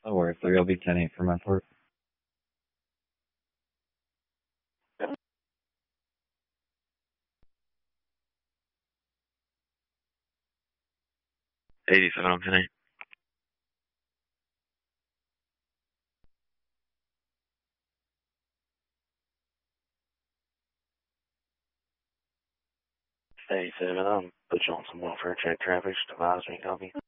No worries, so you'll be 10-8 for my part. '87 on 10. 87, put you on some welfare check traffic, advise me, copy.